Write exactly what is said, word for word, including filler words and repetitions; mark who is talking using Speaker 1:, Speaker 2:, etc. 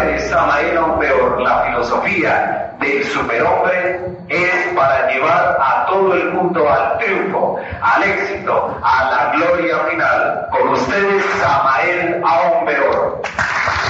Speaker 1: de Samael Aún Peor, la filosofía del superhombre, es para llevar a todo el mundo al triunfo, al éxito, a la gloria final. Con ustedes, Samael Aún Peor.